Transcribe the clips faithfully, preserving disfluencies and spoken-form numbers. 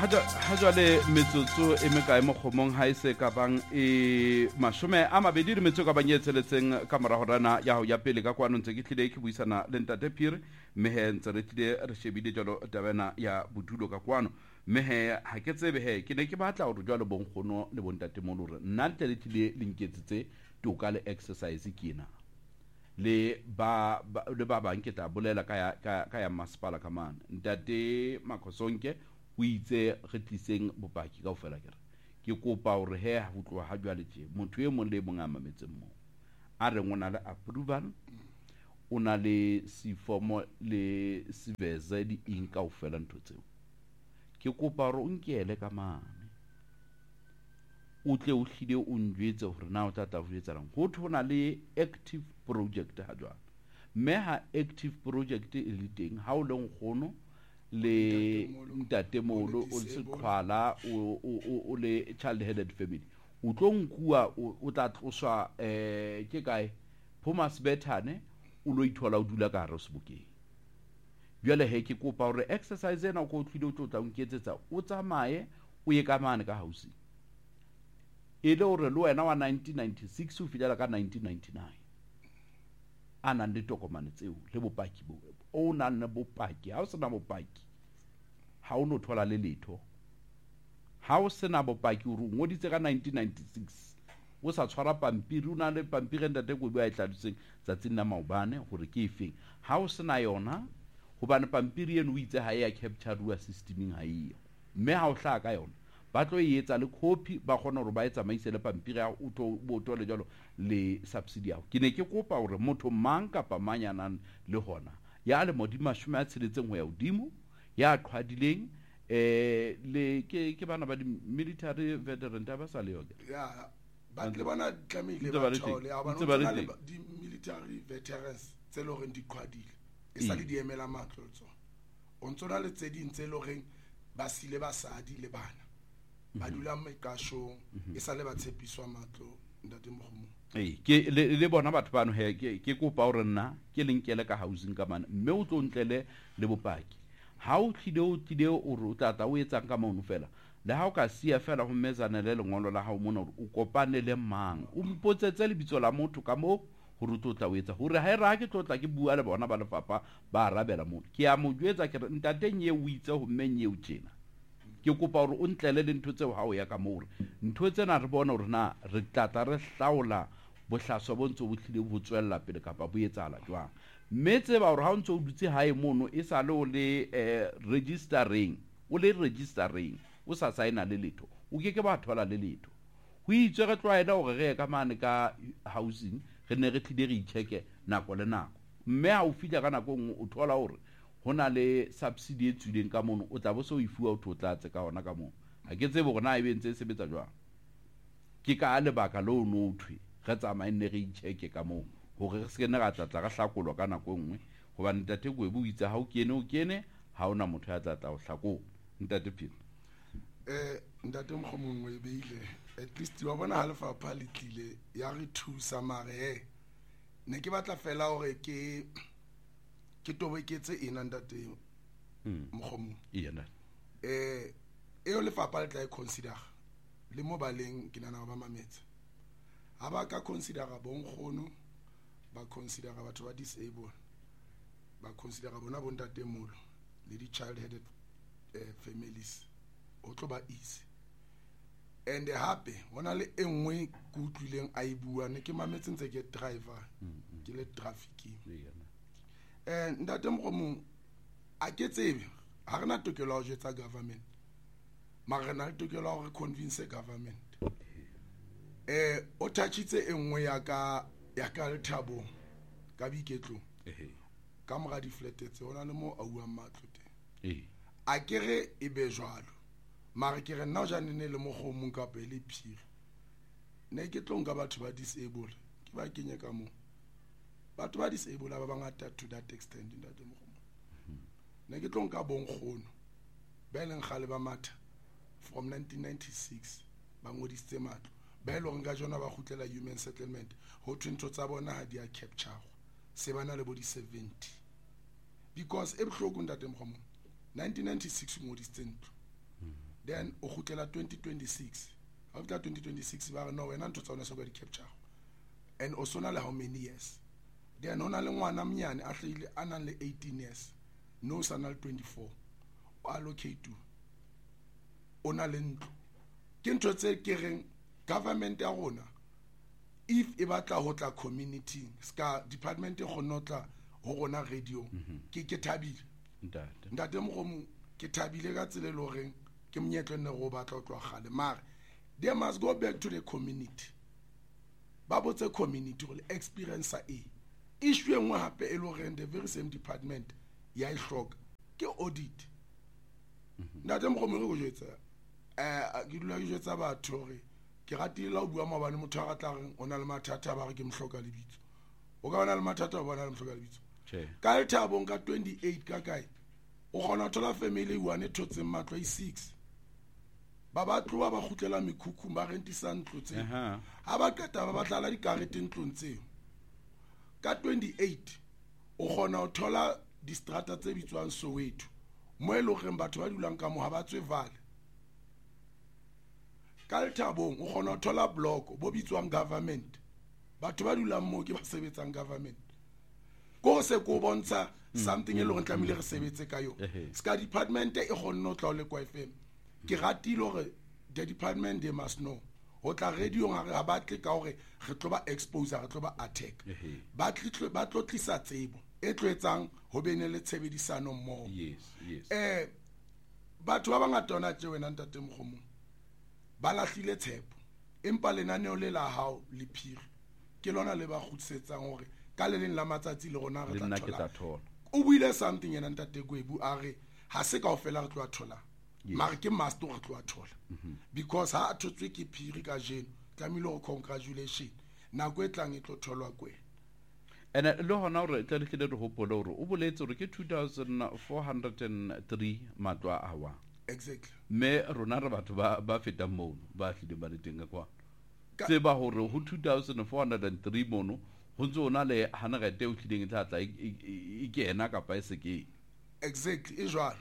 ha jwale metsotso e mekae mo kgomong ha e se ka bang e mashome a mabedi le metso ka bang e tsheletseng ka mora horana ya ho ya pele ka kwano ntse ke tlile ke buisana le ntate Phiri mme he ntse re tlile re shebile jalo tabana ya bodulo ka kwano mme he ha ke tsebe he ke ne ke batla hore jwalo bonkgono le bontate molo re nna tle le tlile le nketsetse toka le exercise kena le ba le ba bang ke tla bolela ka ya ka ya masipala ka mane ntate Makhosonke o itse re tliseng bopaki kaofela kere ke kopa hore he ha ho tloha ha jwale tje motho e mong le mong a mametseng mo a re ngona le approval o na le sifomo le siveze di ing kaofela ntho tseo ke kopa hore o nkele ka mane o tle o hlile o njwetse hore na o tla tla ho etsa lang ho thona le active project ha jwale mme ha active project e le teng ha o le nkgono le ntate molo o se qhwala o le child headed family o tlo nkua o tla tloswa eh ke kae Thomas Bethane o lo ithola o dula ka re sebokeng jwale he ke kopa hore exercise ena go tlhile o tlotla o nketsetsa o tsamaye o ye ka mane ka house e le hore le wena wa nineteen ninety-six o fitela ka nineteen ninety-nine ana le tokomane tseo le bopaki bo o na le bopaki ha o sena bopaki ha o no thola le letho ha o sena bopaki o ngoditse ka nineteen ninety-six o sa tshwara pampiri o na le pampiri ntate go bua e tladitseng tsatsing la maobane hore ke efeng ha o sena yona hobane pampiri eno o itse ha ya capture rua systeming ha iyo mme ha o hla ka yona ba tlo e etsa le copy ba gona hore ba etsa maise le pampiri ya o tlo boto le jalo le subsidy ya ke ne ke kopa hore motho mang kapa manyanang le hona ya le modima shome a tshiletseng ho ya hodimo ya qhwadileng eh le ke ke bana ba di military veteran ba sa le yoga ya ba ke bana tlamile ba tshole ya bana di military veterans tse lo reng di qhwadile e sa le di emela matlo tso o ntsona le tse di ntse lo reng ba sile ba sadi le bana ba dula mekashong e sa le ba tshepiswa matlo ntate Mogomong eh ke le bona batho bano he ke kopa hore nna ke lenkele ka housing ka mane mme o tlo ntlele le bopaki ha o tlile o tlile o re o tata o etsang ka mono fela le ha o ka sia fela ho mezana le lengolo la hao mona o kopane le mang o mpotsetse le bitso la motho ka mo hore o tla o etsa hore ha e ra ke tlotla ke bua le bona ba lefapa ba arabela mo ke a mo jwetsa ke ntate nye o itse ho mmenye o tjena ke kopa hore o ntlele le ntho tseo ha o ya ka mo hore ntho tsena re bona hore na re tlatla re hlaola bohlaswa bo ntse bo tlile bo tswella pele kapa bo etsala jwang mme tseba hore ha o ntse o dutse hae mono e sa le o le registering o le registering o sa signa le letho o ke ke ba thola le letho ho itswe re tlwaela hore re ka mane ka housing re ne re tlile re icheke nako le nako mme ha o fitla ka nako nngwe o thola hore hona le subsidy e tswileng ka mono o tla bo se o ifuwa o thotlatse ka ona ka mono ha ke tsebe hore na e bentse e sebetsa jwang ke ka lebaka lo no thwe re tsamaye ne re icheke ka mono hore re se ne ga tlatla ga hlakolwa ka nako nngwe hoba ntate go e buitsa ha o kene o kene ha ona motho ya tlatla o hlakola ntate Phiri eh ntate Mogomong we beile at least wa bona ha lefapha le tlile ya re thusa mare ne ke batla fela hore ke ke tobeketse ena ntate Mogomong yena eh e o lefapha le tla e consider le mo baleng ke nana ba mametse ha ba ka consider bonkgono ba consider batho ba disabled ba consider bona bontate molo le di child headed uh, families o tlo ba easy and happy hona le engwe go tlileng a e bua ne ke mametse ntse ke driver ke le trafficking eh ntate Mogomong a ke tsebe ha rena tokelo ho jetsa government mara rena le tokelo ho convince government eh o touchitse engwe ya ka ya ka le thabo ka biketlo ka mora di flat tse hona le mo a uang matlo teng eh a kere e be jwalo mara ke re nna o janene le Mogomong ka pele Phiri ne ke tlo nka batho ba disabled ke ba kenye ka mo batho ba disabled ba bangata to that extent ntate Mogomong ne ke tlo nka bonkgono ba leng gale ba matha from nineteen ninety-six ba ngodisitse matlo ba ile nga jona ba gutlela human settlement ho twentho tsa bona ha di a capture se bana le body seventy because e bohloko ntate Mogomong nineteen ninety-six ngodisitse ntlo then o gutlela twenty twenty-six after twenty twenty-six ba re no wena ntho tsa ona se go di capture and o sona le how many years then ona le ngwana mnyane a hlile a nang le eighteen years no sana le twenty-four o allocate ona le ntlo ke ntho tse ke reng government ya rona if e batla ho tla community ska department e gonotla ho rona radio ke ke thabile ntate ntate mogomo ke thabile ka tsele lo reng ke mnyetlo nne go batla go tloa gale mare they must go back to the community ba botse community go experience e issue engwe hape e lo reng the very same department ya e hloka ke audit ntate mogomo re go jetsa eh ke dula ke jetsa batho re ke ratile o bua mabane motho a gatla reng ona le mathata ba re ke mhloka lebitso o ka ona le mathata o bona le mhloka lebitso ka le thabong ka twenty-eight ka kae o gona thola family one thotseng matlo i six ba ba tloa ba gutlela mekhukhu ba rentisa ntlo tse ha ba qeta ba batla la dikarete ntlong tseo ka twenty-eight o gona o thola distrata tse bitswang Soweto mo e lo reng batho ba dulang ka mo ha ba tswe vale ka le thabong o gona o thola block bo bitswang government batho ba dulang mo ke ba sebetsang government go se go bontsha something e lo re tlamile re sebetse ka yo ska department e gonna o tla le kwa F M ke ratile gore the department they must know o tla radio nga re ba tle ka gore re tlo ba expose re tlo ba attack ba tle ba tlo tlisa tsebo e tloetsang ho bene le tshebedisano mmoho yes yes eh batho ba bangata ona tse wena ntate mogomo ba lahlile tshepo empa lenaneo le la hao le phiri ke lona le ba gutshetsang gore ka le leng la matsatsi le rona re tla thola o buile something yena ntate Gwebu a re ha se kaofela re tlo a thola mara ke master re tlo a thola because ha a thotswe ke phiri ka jeno tlamile go congratulation nako e tlang e tlo tholwa kwe ene le hona gore tle le tlile re hopole gore o boletse gore ke two thousand four hundred three matwa awa exactly me rona re batho ba ba feta mono ba hlile ba le teng kwa tseba gore ho two thousand four hundred three mono ho ntse ona le hana ga te o tlileng tla tla e kena ka pa se ke exactly e jwalo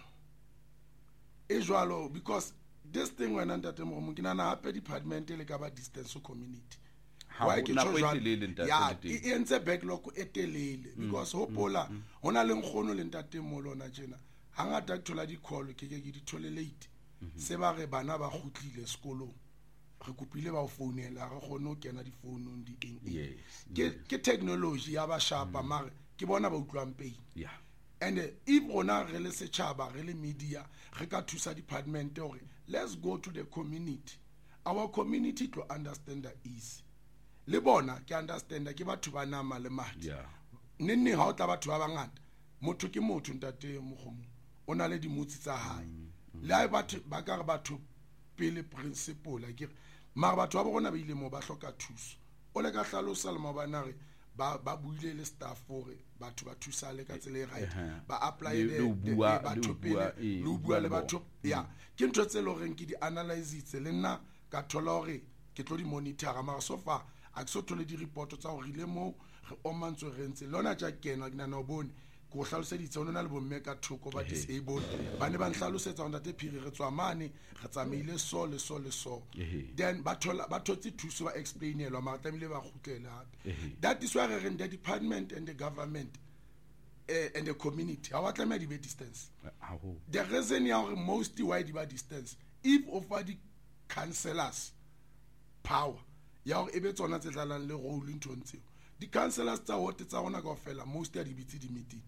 e jwalo because this thing when ntate mo mo kinana hape department le ka ba distance community why ke tso jwalo ya e entse backlog e telele because hopola hona le nkgono le ntate mo lona jena hangata ke thola di call ke ke di thole late se ba re bana ba gutlile sekolong re kopile ba o founela re gone o kena di founung di eng ke ke technology ya ba shapa mare ke bona ba utlwang pei yeah and uh, if ona re le setšhaba re le media re ka thusa department gore let's go to the community our community to understand the easy le bona ke understand ke batho ba nama le madi yeah nne ha o tla batho ba bangata motho ke motho ntate mogomo ona le dimutsi tsa hae le ha batho ba ka re batho pele principle ke mara batho ba bona ba ile mo ba hloka thuso o le ka hlalosa le mabana re ba ba buile le staff gore batho ba thusa le ka tsele right ba apply le batho pele le bua le batho ya ke ntho tse lo reng ke di analyze le nna ka thola gore ke tlo di monitor mara so far a ke so thole di report tsa gore ile mo re omantso re ntse lona ja kena ke nana o bone go hlaloseditse o nna le bomme ka thoko ba disabled ba ne ba nhlalosetsa ona te phiri re tswa mane re tsamaile so le so le so then ba thola ba thotse thuso ba explainelwa mara tlamile ba gutlela that is why re reng the department and the government uh, and the community how tlamela di be distance the reason ya gore most why di ba distance if offer the councillors power ya gore ebe tsona tse tlalang le role into ntseo di councillors tsa wote tsa rona ka ofela most ya di bitse di meeting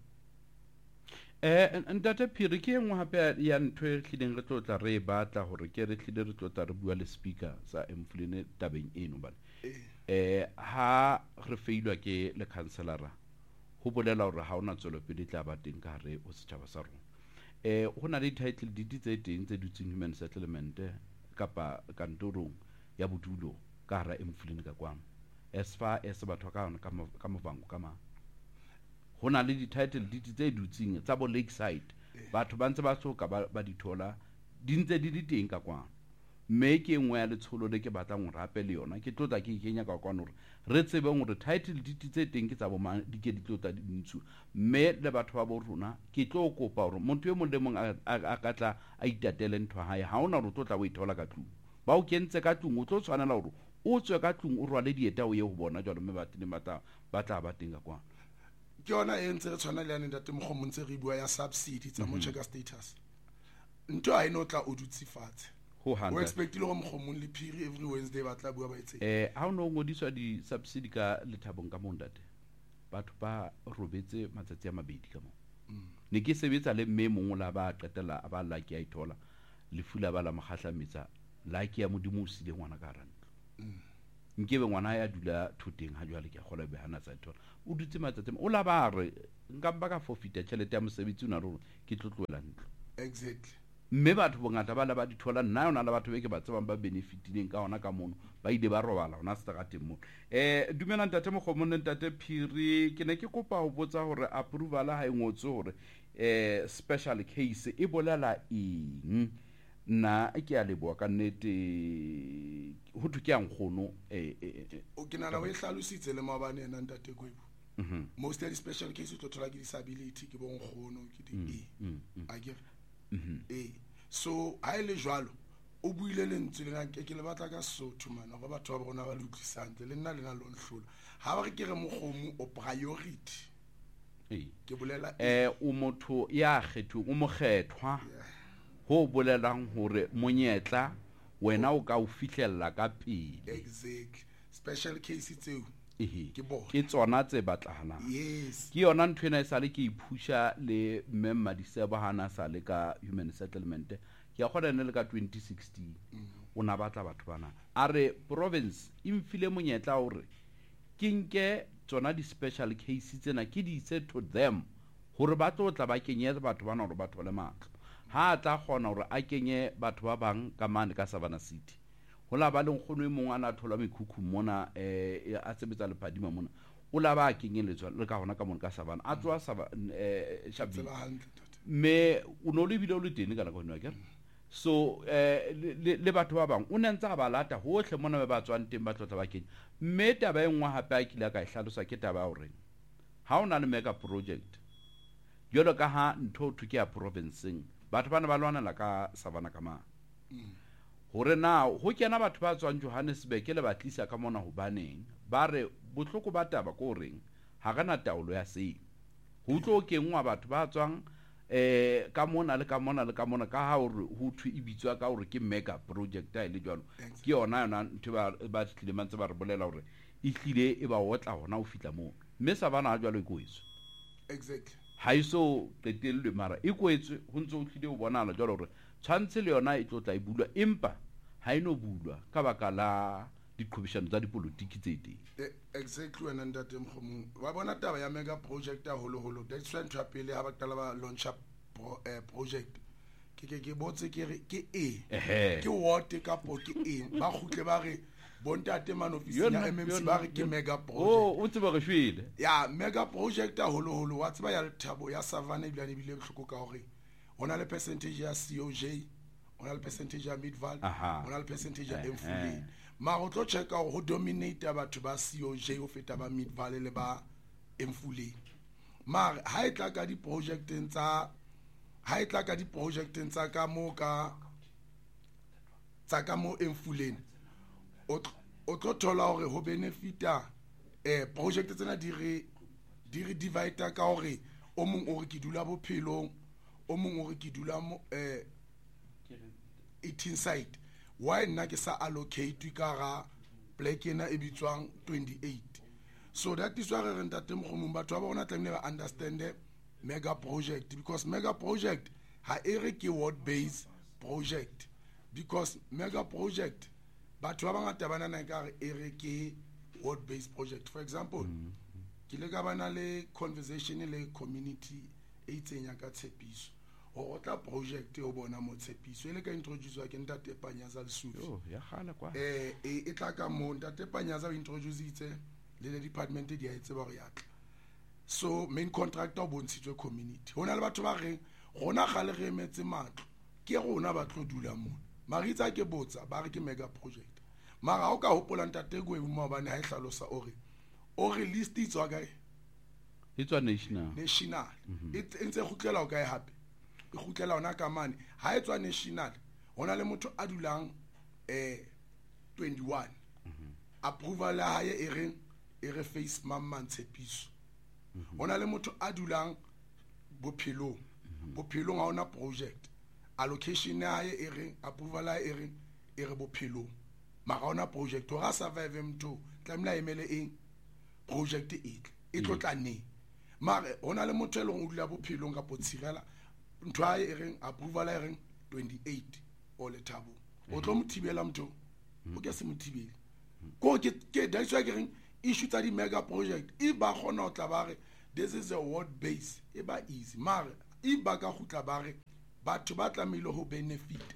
eh ntate phiri ke engwe hape ya ntho e tlileng re tlotla re batla gore ke re tlile re tlotla re bua le speaker sa Mfuleni tabeng eno bana eh ha re feilwa ke le councilora ho bolela gore ha ona tswelo pele tla ba teng ka re o setjhaba sa rona eh ho na le title deed tse teng tse dutseng human settlement kapa kantorong ya bodulo ka ra Mfuleni ka kwamo as far as batho ka ka movango ka ma hona le di title deed tse dutseng tsa bo Lakeside batho ba ntse ba soka ba di thola di ntse di di teng ka kwano mme ke engwe ya letsholo le ke batlang gore ape le yona ke tlotla ke ikenya ka kwana gore re tsebeng gore title deed tse teng ke tsa bomang di ke di tlotla di ntshu mme le batho ba bo rona ke tlo kopa gore motho yo mongwe le mongwe a ka tla a itatele ntho ya hae ha ona gore o tlotla o ithola ka tlung ba o kentse ka tlung o tlo tshwanela gore o tswe ka tlung o rwale dieta o ye go bona jalo mme batho ba tla ba teng ka kwana ke yona e ntse re tshwana le yane ntate Mokgomo ntse re bua ya subsidy tsa mo checker status ntho ha ino tla o dutse fatshe o expect le go Mokgomong le Phiri every Wednesday ba tla bua ba etse eh ha ono ngodiswa di subsidy ka lethabong ka mondate batho ba robetse matsatsi a mabedi ka mo ne ke sebetsa le mme mongwe la ba qetela ba la ke a ithola le fula ba la mogahla la ke ya modimo o sile ngwana ka ranta nkebe ngwana ya dula thuteng ha jwale ke gola be hana tsa thola o dutse matsatsi o la ba re nka ba ka forfeita tšhelete ya mosebetsi una rona ke tlotloela ntlo exactly mme batho bongata ba la ba di thola nna yona la batho be ke ba tsebang ba benefitileng ka ona ka mono ba ile ba robala ona seterateng mono eh dumela ntate Mokgomo le ntate Phiri ke ne ke kopa ho botsa hore approval ha e ngotswe hore eh special case e bolela eng na ke a leboa ka nnete ho thu ke a nkgono eh o ke nana o e hlalositse le mabane ena ntate Kwebo mhm most of the special cases to thola ke disability ke bo nkgono ke di e a ke eh so ha ile jwalo o buile lentswe le nna ke ke le batla ka Sotho mana go batho ba bona ba lukisantse le nna le na lo nhlola ha ba re ke re Mokgomo o priority eh ke bolela eh o motho ya kgethu o mogethwa ho bolelang hore monyetla wena o ka o fihlella ka pele exactly special case tseo ke bona ke tsona tse batlana yes ke yona ntwe na isa le ke iphusha le memma di se ba hana sa le ka human settlement ke a gona le ka twenty sixteen ona batla batho bana are province imfile monyetla hore ke nke tsona di special cases tsena ke di se to them hore ba tlotla ba kenye batho bana hore batho ba le matlo ha tla gona hore a kenye batho ba bang ka mane ka Savannah City hola ba leng khono e mong ana thola mekhukhu mona eh a sebetsa le phadima mona o la ba kenyeletswa le ka hona ka mona ka Savannah a tswa sa eh shabi me o no le bile o le teng kana go nwa ke so eh le batho ba bang o nentsa ba lata hohle mona ba tswang teng ba tlotla ba kenya mme taba e nngwe hape a kile ka e hlalosa ke taba ya hore ha ona le mega project yolo ka ha ntho thuke ya provinceng batho bana ba lwana la ka Savannah ka ma hore na ho kena batho ba tswang Johannesburg le ba tlisa ka mona ho baneng ba re botloko ba taba ko reng ha kana taolo ya se ho tlo kengwa batho ba tswang eh ka mona le ka mona le ka mona ka ha hore ho thu ibitswa ka hore ke mega project a ile jwalo ke yona yona ntho ba ba tlile mantse ba re bolela hore e hlile e ba otla hona o fitla mo mme Savannah a jwalo e koetso exactly ha iso tetelwe mara e koetswe ho ntse o tlile o bonala jwalo hore tshwantse le yona e tlotla e bulwa empa ha ino bulwa ka baka la diqhobishano tsa dipolitiki tse teng exactly wena ntate Mokgomo wa bona taba ya mega project a holo holo that's when trapele ha ba tala ba launch up project ke ke ke botse ke re ke e ke what ka po ke e ba khutle ba re bontate man office ya M M C ba re ke mega project oh o tseba re shwile ya mega project a holo holo wa tseba ya Lethabo ya Savannah ibile ne bile bohloko ka hore ona le percentage ya C O J ona le percentage ya Midval ona le percentage ya Mfuleni ma go tlo checka go dominate batho ba C O J o feta ba Midval le ba Mfuleni ma ha itla ka di project tsa ha itla ka di project tsa ka mo ka tsa ka mo Mfuleni o o tlo thola hore ho benefita eh project tsena di re di re divide ka hore o mong o re ke dula bophelong o mong o re ke dula mo eh eighteen side why nna ke sa allocate ka ga black ena e bitswang twenty-eight so that is why re ntate Mokgomo batho ba bona tla nne ba understand mega project because mega project ha ere ke ward based project because mega project batho ba bangata bana na ka ere ke ward based project for example ke le ka bana le conversation le community e tsenya ka tshepiso o tla project o bona mo tshepiso ile ka introduce ke ntate Panyaza le Sufi oh ya gala kwa eh e tla ka mo ntate Panyaza o introduce itse le le department di a etse ba re yatla so main contractor o bontshitswe community hona le batho ba re gona ga le re emetse matlo ke gona ba tlo dula mo maritsa ke botsa ba re ke mega project mara o ka hopola ntate go e mo bane ha e hlalosa ore o re list itswa kae itswa national national e ntse khutlela o kae hape e khutlela ona ka mane ha etswa national hona le motho a dulang eh twenty-one approval ya hae e reng e re face mamman tshepiso hona le motho a dulang bophelong bophelong ha ona project allocation ya hae e reng approval ya e reng e re bophelong mara ona project o ga survive mtho tlamela emele eng project e e tlotla ne mara hona le motho e leng o dula bophelong ka potshirela ntho ya e reng approval ya e reng twenty-eight o le thabo o tlo mothibela mtho o ke se mothibele ko ke ke daiswa ke reng issue tsa di mega project e ba gona o tla bare this is a world base e ba easy mara e ba ka gutla bare batho ba tlamile ho benefit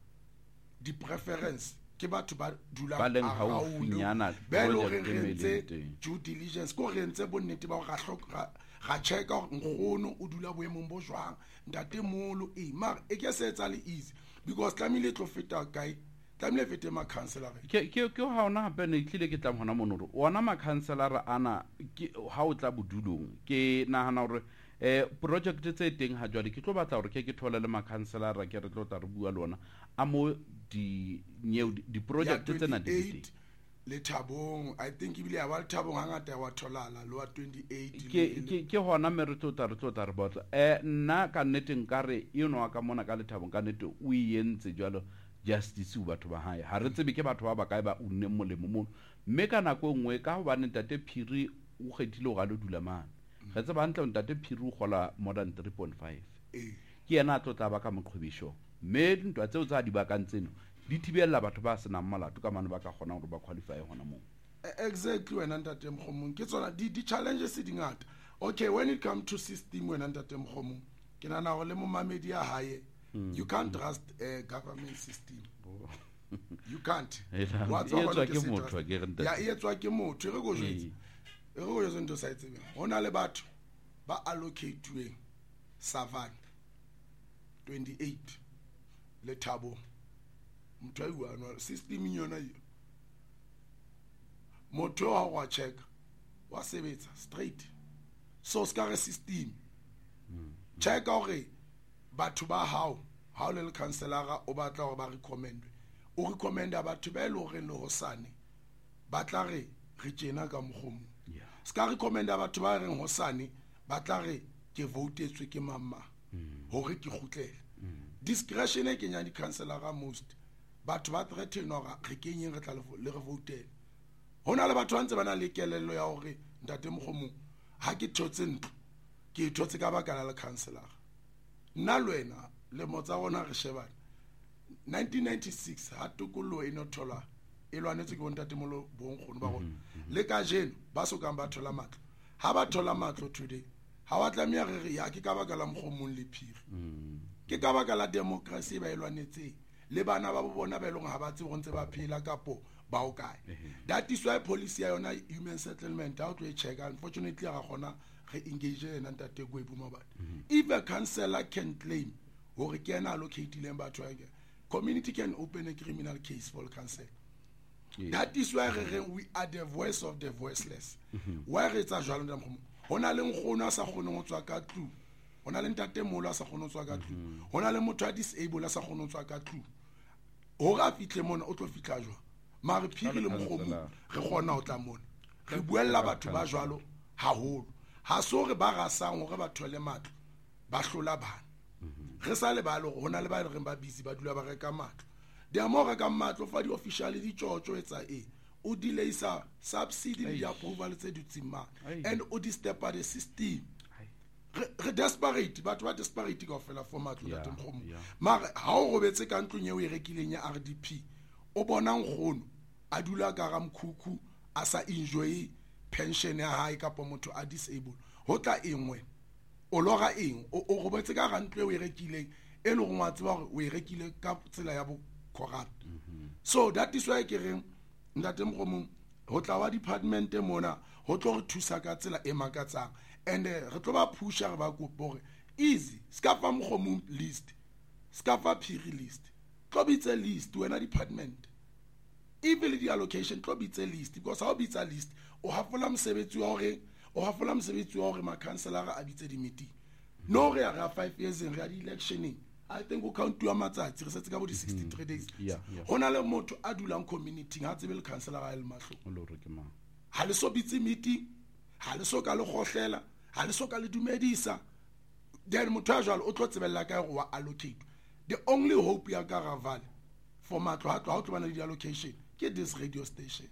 di preference ke batho ba dula ba leng haufinyana ba lo re rentse due diligence ko rentse bonnete ba ga hloka ga checka ngono o dula boemong bo jwang ntate molo e mara e ke se etsa le easy because tlamile tlo feta kae tlamile fete ma counselor ke ke ke ha ona hape ne tlile ke tla mona monoro ona ma counselor ana ke ha o tla bodulong ke nahana hore eh project tse teng ha jwale ke tlo batla hore ke ke thole le ma counselor ke re tlo tla re bua lona a mo di nyeo di project tsena di le Thabong I think ibile ya ba Thabong hangata ya wa tholala lo wa twenty-eight ke ke ke hona me re tlo tla re tlo tla re botla eh nna ka nneteng ka re e no ka mona ka le Thabong ka nnete o yentse jwalo justice u batho ba hae ha re tsebe ke batho ba ba kae ba unne molemo mo mme ka nako nngwe ka ho ba ntate Phiri o kgethile go ga lo dula mana re tseba hantle ntate Phiri o gola more than three point five ke yena a tlotla ba ka moqhobisho mme ntwa tseo tsa di bakantseno di thibela batho ba sena mmalato ka mane ba ka gona gore ba qualify hona mo exactly wena ntate Mkhomong ke tsona di di challenges di ngata okay when it come to system wena ntate Mkhomong ke nana go le mo mamedi ya hae you can't trust a government system you can't what's etswa ke motho ke re ya etswa ke motho re go jwetse re go jwetse ndo sa itsebe hona le batho ba allocateweng Savan twenty-eight le Thabo motho a bua no system yona yo motho wa go check wa sebetsa straight so ska re system check gore batho ba hao ha o le counselor o batla gore ba recommend o recommenda batho ba ile gore le hosane batla re re tsena ka Mkhomo ska recommenda batho ba reng hosane batla re ke votetswe ke mama hore ke khutlele discretion e kenya di counselor most batho ba threaten hore re kenyeng re tla le re votela hona le batho antse bana le kelello ya hore ntate Mkhomo ha ke thotse ntlo ke thotse ka baka la le counselor nna lwena le motsa gona re shebana nineteen ninety-six ha tokolo e no thola e lwanetse ke ntate molo bonkgono ba gona le ka jeno ba so kang ba thola matlo ha ba thola matlo today ha wa tlamia re ya ke ka baka la Mkhomong le Phiri ke ka baka la democracy ba elwanetse le bana ba bona ba elong ha ba tse go ntse ba phela kapo ba o kae that is why policy ya yona human settlement out we check unfortunately ga gona re engage na ntate go ebuma ba if a counselor can claim hore ke ena allocate le batho ya community can open a criminal case for counsel yeah. That is why re we are the voice of the voiceless why re tsa jwalo nda Mkhomo hona le ngona sa gone go tswa ka tlu hona le ntate molo sa gone go tswa ka tlu hona le motho a disable sa gone go tswa ka tlu ho ga fitle mona o tlo fitla jwa mare Phiri le Mkhomo re gona o tla mona re buella batho ba jwalo ha holo ha so re ba rasang hore ba thole matlo ba hlola bana re sa le ba lo hona le ba re ba busy ba dula ba reka matlo di amore ka matlo fa di official di tshotso etsa e o delay sa subsidy di approval tse dutsima and o di step at the system re desperate batho ba desperate ka fela for matlo ya Mkhomo mara ha o robetse ka ntlong e o e rekileng ya R D P o bonang gono a dula ka ga mkhukhu a sa enjoy pension ya hae ka po motho a disable ho tla engwe o loga eng o go botse ka ga ntlo e o e rekileng e le go ngwatse ba gore o e rekile ka tsela ya bo corrupt so that is why ke reng ntate Mkhomo ho tla wa department e mona ho tlo re thusa ka tsela e makatsang and re tlo ba pusha re ba go bore easy ska fa Mkhomo list ska fa Phiri list tlo bitse list wena department even le di-allocation tlo bitse list because ha o bitsa list o hafola mosebetsi wa hore o hafola mosebetsi wa hore makhanselara a bitse di-meeting no re ya ga five years re ya di-electioning I think o count wa matsatsi re setse ka bo di sixty-three days hona le motho a dulang community ha tsebe le councilor a le mahlo ha le so bitse meeting ha le so ka le gohlela ha le so ka le dumedisa then motho a jwalo o tlo tsebella ka go wa allocate the only hope ya Karaval for matlo ha tlo bana di allocation ke this radio station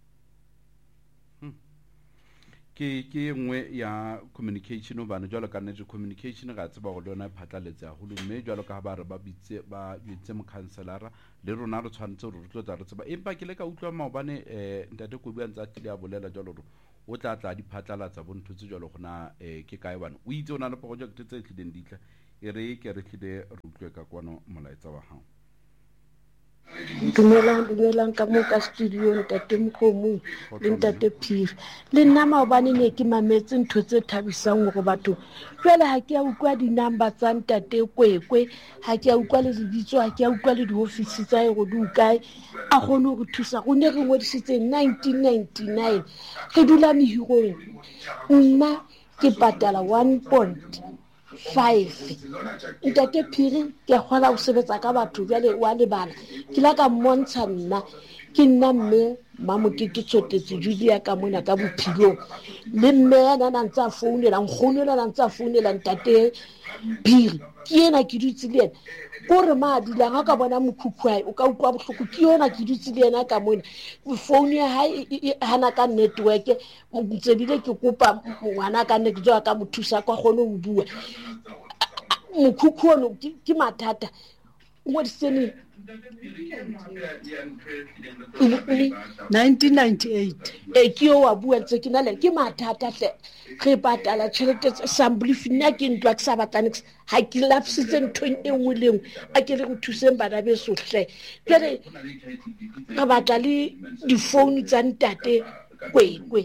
ke ke engwe ya communication o bana jwalo ka nne communication ga tseba go lona phatlaletse a holo mme jwalo ka ba re ba bitse ba bitse mo councilor le rona re tshwantse re tlo tla re tseba empa ke le ka utlwa maobane eh ntate go bua ntse a tlile a bolela jwalo re o tla tla di phatlalatsa bontutse jwalo gona eh ke kae bana o itse ona le project tse tlileng ditla e re ke re tlile re utlwe ka kwano molaetsa wa hao dumelang dumelang ka mo ka studio ntate Mkhomo le ntate Phiri le nna maobane ne ke mametse ntho tse thabisang go batho jwale ha ke a ukwa di number tsa ntate Kwekwe ha ke a ukwa le ditso ha ke a ukwa le di office tsa go di ukae a gone go thusa go ne re ngodisitse nineteen ninety-nine ke dula mehirong nna ke patala one point five ntate Phiri ke kgola go sebetsa ka batho jwale wa le bana ke la ka mmontsha nna ke nna mme mamoke ke tsotetse Julia ka mona ka bophilong le mme yana na ntsa founela nkgonela na ntsa founela ntate Phiri ke ena ke dutse le ena gore ma dula ga ka bona mokhukhwae o ka ukwa bohloko ke yona ke dutse le ena ka mona phone ya hae hana ka network mtsebile ke kopa ngwana ka nne ke tswa ka mothusa kwa gone go bua mokhukhono ke mathata what is it nineteen ninety-eight e ke yo wa bua tse ke na le ke mathata hle re patala tšhelete assembly fina ke ntwa ke sa batanix ha ke lapsitse ntho e nngwe le nngwe a ke re go thuseng bana be sohle jare ka batla le di phone tsa ntate Kwekwe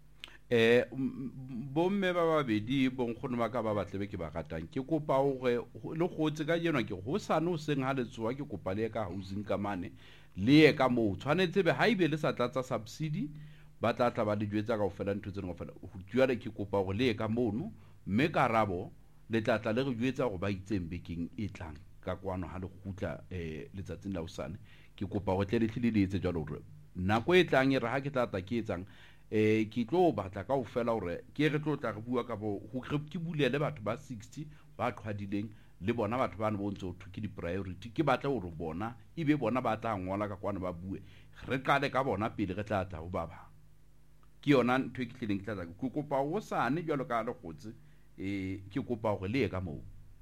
eh bomme ba babedi bonkgono ba ka ba batlebe ke ba ratang ke kopa hore le gotse ka jenwa ke go sane o seng ha letsoa ke kopa le ka housing ka mane le e ka mo tshwanetse be haibe le sa tlatsa subsidy ba tla tla ba le jwetsa ka ofela ntho tseno go fela go tjwale ke kopa gore le e ka mono mme ka rabo le tla tla le go jwetsa go ba itseng bekeng e tlang ka kwano ha le gutla eh letsatsing la usane ke kopa go tle le tlile le etse jalo gore nako e tlang e re ha ke tla ta ke etsang eh ke tlo batla ka ofela hore ke re tlo tla re bua ka bo go ke bulele batho ba sixty ba tlhwadileng le bona batho ba ne bontse o thuki di priority ke batla hore bona ibe bona ba tla ngola ka kwana ba bue re qale ka bona pele re tla tla ho baba ke yona ntho e ke tlileng ke tla ke kopa go sane jalo ka le gotse eh ke kopa gore le ka mo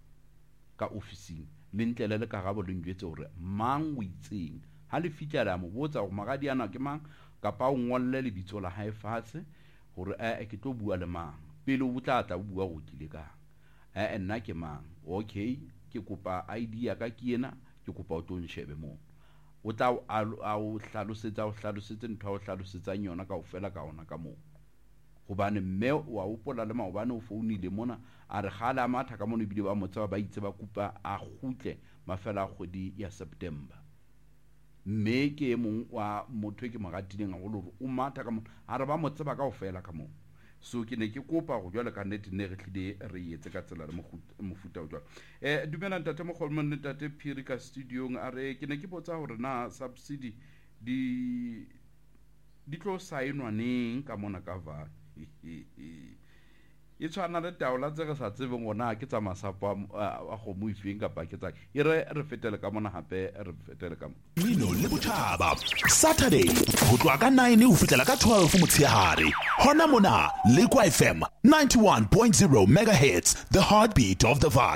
ka officing le ntlele le ka gabo le njwetse hore mang o itseng ha le fitlela mo botsa go magadi ana ke mang ka pa o ngolle le bitso la hae fatshe gore eh ke tlo bua le mang pele o tla tla o bua go tlile ka eh nna ke mang okay ke kopa I D ya ka ke ena ke kopa o tlo nshebe mo o tla a o hlalosetsa o hlalosetse ntho o hlalosetsa nyona ka ofela ka ona ka mo gobane mme wa upola le maobane o founile mona a re gala matha ka mona bile ba motsa ba itse ba kupa a gutle mafela a kgwedi ya September mme ke mong wa motho ke magatileng a go lore o matha ka mona a re ba motse ba ka ofela ka mo so ke ne ke kopa go jwale ka nnete ne re tlile re etse ka tsela le mofuta o jwale eh dumela ntate Mogolmo le ntate Phiri ka studiong a re ke ne ke botsa gore na subsidy di di tlo saenwa neng ka mona ka va e tshwana le taola tse re sa tsebeng gona ke tsa masapo a go mo ifeng ka pa ke tsa e re re fetele ka mona hape re fetele ka Mino le Botjhaba Saturday go tloa ka nine ho fitlela ka twelve motshehare hona mona le kwa F M ninety-one point zero megahertz the heartbeat of the Vaal.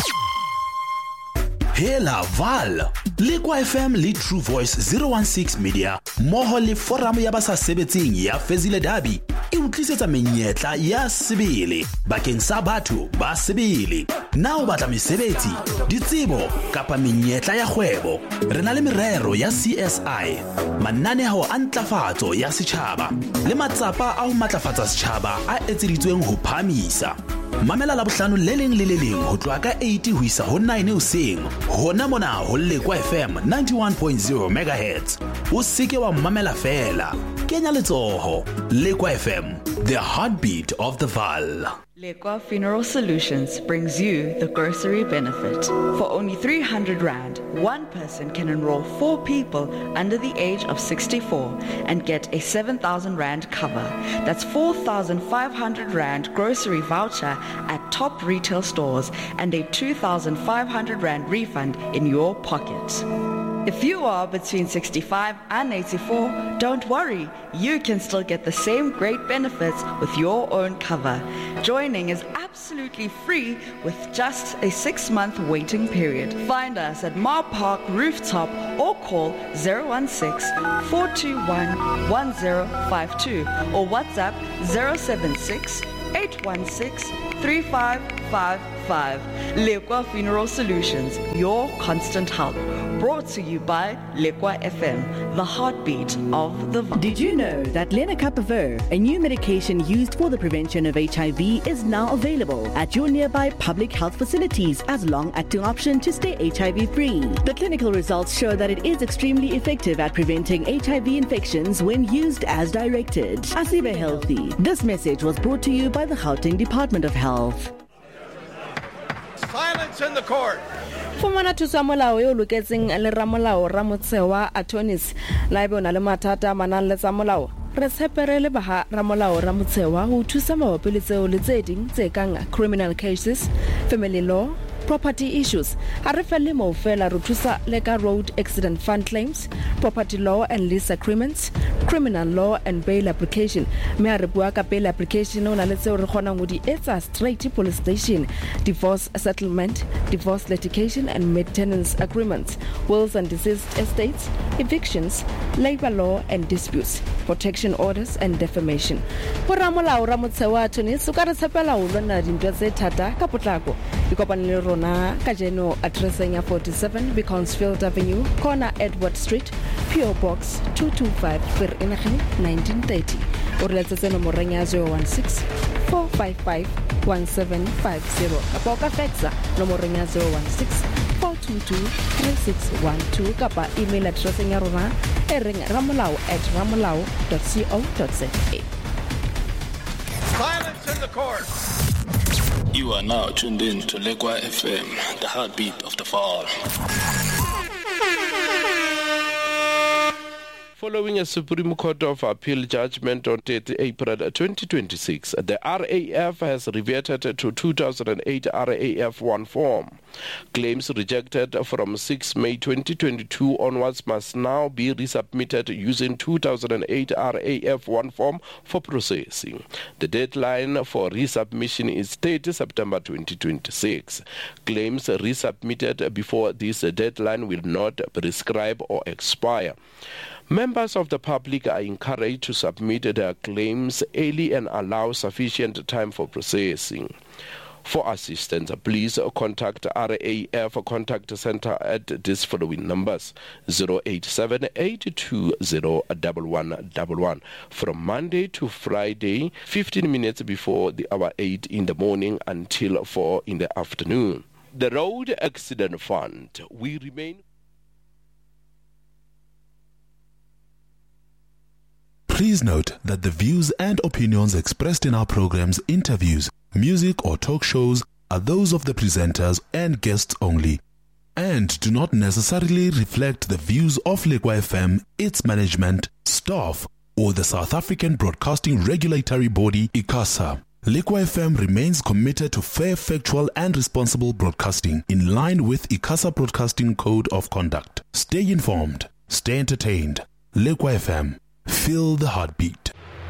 Hela Vaal le kwa F M le True Voice zero one six Media moho le forum ya basa sebetsing ya Fezile Dabi e utlisetsa menyetla ya sebele bakeng sa batho ba sebele na o batla mesebetsi ditsebo kapa menyetla ya kgwebo re na le merero ya C S I mananeo a ntlafatso ya setjhaba le matsapa a ho matlafatsa setjhaba a etseditsweng ho phamisa mamela la bohlano le leng le le leng ho tloha ka eight ho isa ho nine hoseng hona mona ho Lekwa F M ninety-one point zero megahertz. O seke wa mamela fela, kenya letsoho. Lekwa F M, the heartbeat of the Vaal. Lekwa Funeral Solutions brings you the grocery benefit. For only three hundred rand, one person can enroll four people under the age of sixty-four and get a seven thousand rand cover. That's four thousand five hundred rand grocery voucher at top retail stores and a two thousand five hundred rand refund in your pocket. If you are between sixty-five and eighty-four, don't worry, you can still get the same great benefits with your own cover. Joining is absolutely free with just a six-month waiting period. Find us at Mar Park Rooftop or call zero one six, four two one, one zero five two or WhatsApp zero seven six, eight one six, three five five five. Lekwa Funeral Solutions, your constant help. Brought to you by Lekwa F M, the heartbeat of the Vaal. Did you know that lenacapavir, a new medication used for the prevention of H I V, is now available at your nearby public health facilities as long-acting option to stay H I V-free? The clinical results show that it is extremely effective at preventing H I V infections when used as directed. Asibe Healthy. This message was brought to you by the Gauteng Department of Health. Silence in the court. Fumana thusa molao yo loketseng le ramolao Ramotsewa attorneys la bona le mathata manang le tsa molao re tshepere le ba ramolao Ramotsewa ho thusa mabapi le tseo le tse ding tse kang criminal cases, family law, property issues. Ha re felle mo fela re thusa le ka road accident fund claims, property law and lease agreements, criminal law and bail application. Me a re bua ka bail application ona le tseo re kgona go di etsa straight to police station, divorce settlement, divorce litigation and maintenance agreements, wills and deceased estates, evictions, labor law and disputes, protection orders and defamation. Ho ramolao Ramotsewa attorneys o ka re tshepela ho lwana dintwa tse thata ka potlako. Ikopane le rona ka jeno addressing ya forty-seven Beaconsfield Avenue, corner Edward Street, P O Box two two five, Vereeniging nineteen thirty. O re letsetse nomoreng ya zero one six, four five five, one seven five zero. Kapa ka faxa nomoreng ya zero one six, four two two, three six one two kapa email addressing ya rona e reng ramolao at ramolao dot co dot za. Silence in the court. You are now tuned in to Lekwa F M, the heartbeat of the Vaal. Following a Supreme Court of Appeal judgment on thirtieth April twenty twenty-six, the R A F has reverted to two thousand eight R A F one form. Claims rejected from sixth May twenty twenty-two onwards must now be resubmitted using two thousand eight R A F one form for processing. The deadline for resubmission is thirtieth September twenty twenty-six. Claims resubmitted before this deadline will not prescribe or expire. Members of the public are encouraged to submit their claims early and allow sufficient time for processing. For assistance, please contact R A F Contact Center at these following numbers: zero eight seven, eight two zero, one one one one from Monday to Friday, fifteen minutes before the hour eight in the morning until four in the afternoon. The Road Accident Fund, we remain... Please note that the views and opinions expressed in our programs, interviews, music or talk shows are those of the presenters and guests only, and do not necessarily reflect the views of Lekwa F M, its management, staff, or the South African Broadcasting Regulatory Body, ICASA. Lekwa F M remains committed to fair, factual and responsible broadcasting in line with ICASA Broadcasting Code of Conduct. Stay informed, stay entertained. Lekwa F M. Feel the heartbeat.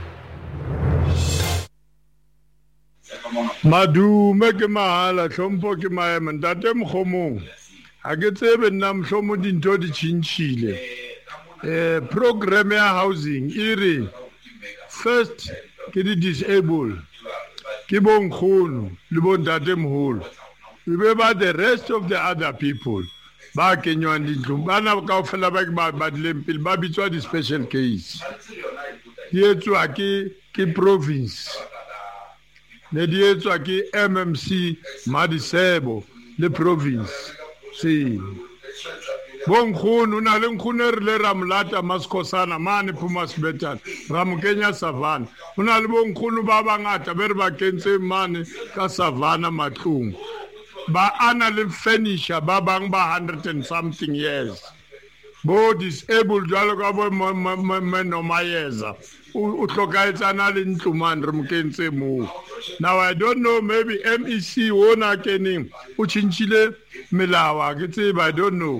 Madume ke mahala hlompo ke maema ntate mkhomong ha ke tsebe nna mhlomo dinto di tshintshile eh program ya housing iri first ke di disable ke bonkgono le bontate moholo be ba the rest of the other people ba kenywa dintlo bana ka ofela ba ba badleng pele ba bitswa di special case yetswa ke ke province ne di etswa ke M M C Madisebo le province si bonkgono na le nkgono re le ramolata Maskosana mane Phumasbetan Ramokenya Savana una le bonkgono ba bangata be re ba kentse mane ka Savana Matlung ba ana le furniture ba bang ba one hundred and something years bo disabled jalo ka bo no mayeza o tlhokaetsana le ntlumane re mokentse mo. Now I don't know, maybe M E C wona kening o tshintshile melawa ke tseba, I don't know.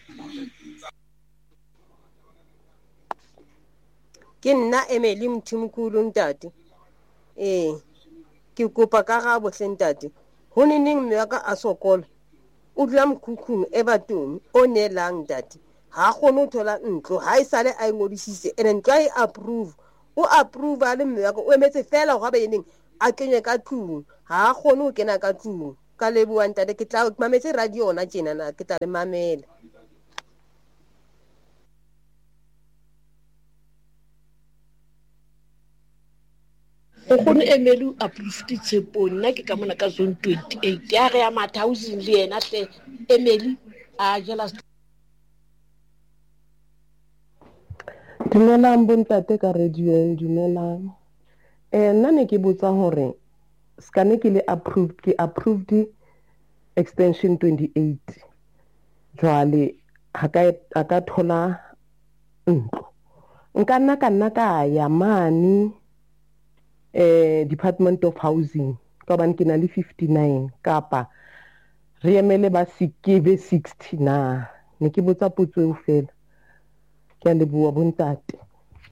Ke nna Emily Mthimkhulu ntate eh ke kopa ka ga bohle ntate ho neneng mme ka a sokola o dula mokhukhung e batong o nelang ntate ha gone o thola ntlo ha e sale a ngodisitse ene ntlo e approve o approve a le mme ka o emetse fela go ba yeneng a kenye ka tlung ha gone o kena ka tlung ka leboa ntate ke tla mametse radio na tjena na ke tla le mamela. Nkgono Emeli o approved Tshepong nna ke ka mona ka zone twenty-eight ya re ya matha housing le yena hle Emeli a jela. Dumelang bontate ka radio dumelang. Eh nna ne ke botsa hore skane ke le approved ke approved extension twenty-eight jwale ha ka aka thola ntlo nka nna ka nna ka ya mani eh Department of Housing ka ban ke na le fifty-nine kapa re emele ba sikebe sixty na ne ke botsa potso e fela ke a leboa bontate.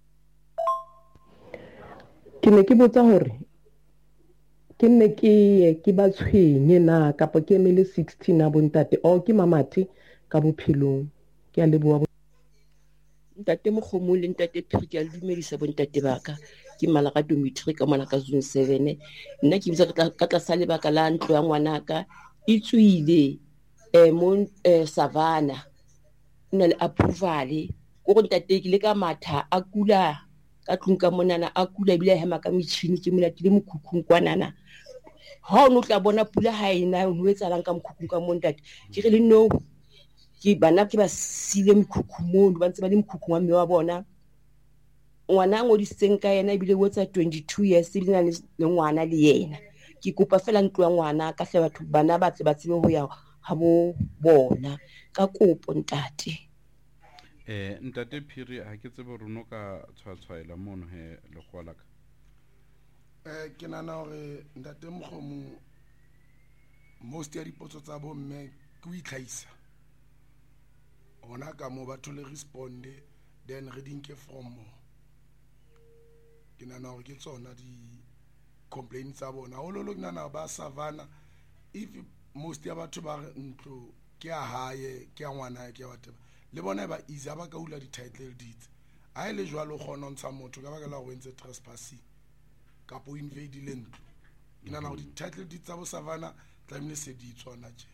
Ke ne ke botsa hore ke ne ke ke ba tshwenye na kapa ke emele sixty na bontate o ke mamati ka bophelong ke a leboa ntate Mokgomo le ntate Phiri ke a dumedisa bontate baka ke Malaka Dimitri ka mona ka zone seven nna ke bitsa ka tlasa lebaka la ntlo ya ngwanaka e tswile eh mo Savannah nna le approval go ntate ke le ka matha a kula ka tlung ka monana a kula bile hema ka metšhini ke mona tile mokhukhung kwanana ha o no tla bona pula ha ina o etsalang ka mokhukhung ka montate ke re le no ke bana ke ba sile mokhukhung ba ntse ba le mokhukhung wa mme wa bona ngwana ngodisitseng ka yena bile wetsa twenty-two years le na le ngwana le yena ke kopa fela ntlo ya ngwana ka hle batho bana ba tle ba tsebe ho ya ha bo bona ka kopo ntate. Eh ntate Phiri ha ke tsebe reno ka tshwatswaela mono he le kwalaka eh ke nana hore ntate Mokgomo most ya dipotso tsa bo mme ke o itlhaisa ona ka mo batho le responde then reading ke from mo ke nana hore ke tsona di complaints tsa bona o lo ke nana ba Savannah if most ya batho ba ntlo ke a hae ke a ngwana ke a whatever le bona ba iza ba ka ula di title deeds a ile jwalo gona ntsha motho ka baka la go entse trespassing ka po invade le ntlo ina na di title deeds tsa bo Savannah tlamile se di tsona tje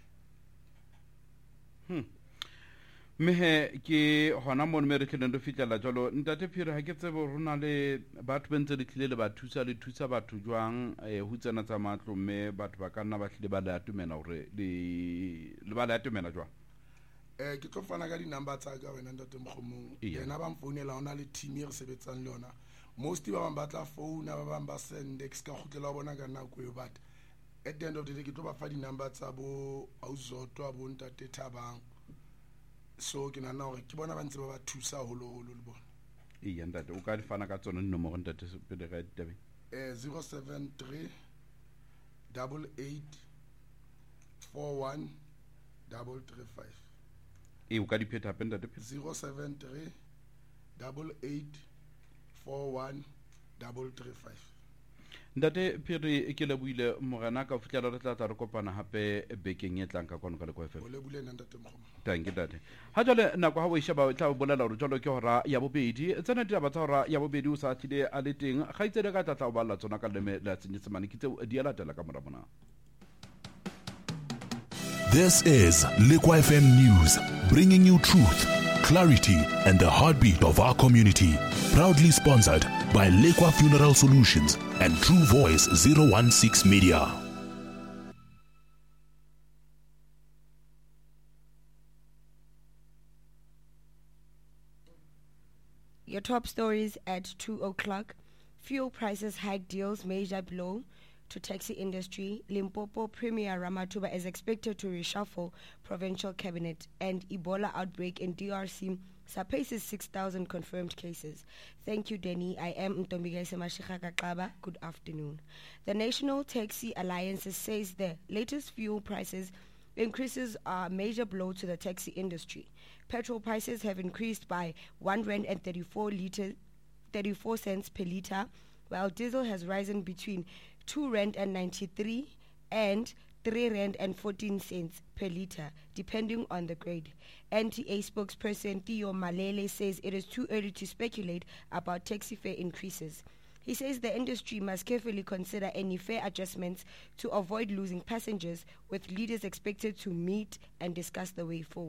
hm mehe ke hona mo me re tlhele ndo fitlela jalo ntate Phiri ha ke tsebe rona le batho bentse le tlile le ba thusa le thusa batho jwang eh hu tsena tsa matlo mme batho ba kana ba tlile ba le atumela hore le ba le atumela jwang eh ke tlo fana ka di number tsa ka wena ntate Mokgomo yena ba mfounela ona le team e re sebetsang le yona most ba bang ba tla phone ba bang ba send ex ka khutlela bona ka nako yo but at the end of the day ke tlo ba fa di number tsa bo Auzoto bo ntate Thabang so ke nana hore ke bona ba ntse ba ba thusa holo holo le bona e ya ntate o ka di fana ka tsona nomoro ntate pele ga ditabeng eh zero seven three eight eight four one three three five e o ka di pheta penda de zero seven three eight eight four one three three five. Ntate Phiri ke le buile mogana ka fitlela re tla tla re kopana hape bekeng e tlang ka kono ka le kwa F M. O le bule ntate Mokgomo. Thank you ntate. Ha jole nako ha o isha ba tla bolela hore jolo ke hora ya bobedi tsena di ba tsa hora ya bobedi o sa tlile a le teng ga itsele ka tla tla o balla tsona ka leme la tsenyetsemane ke tse di latela ka mora bona. This is Liquid F M News, bringing you truth, clarity, and the heartbeat of our community. Proudly sponsored by Lekwa Funeral Solutions and True Voice zero one six Media. Your top stories at two o'clock. Fuel prices hike deals major blow to taxi industry. Limpopo Premier Ramathuba is expected to reshuffle provincial cabinet. And Ebola outbreak in D R C surpasses six thousand confirmed cases. Thank you, Denny. I am Mtombigese Mashika Kaba. Good afternoon. The National Taxi Alliance says the latest fuel prices increases are a major blow to the taxi industry. Petrol prices have increased by one rand and thirty-four liter, thirty-four cents per liter, while diesel has risen between two rand and ninety-three and three rand and fourteen cents per liter, depending on the grade. N T A spokesperson Theo Malele says it is too early to speculate about taxi fare increases. He says the industry must carefully consider any fare adjustments to avoid losing passengers, with leaders expected to meet and discuss the way forward.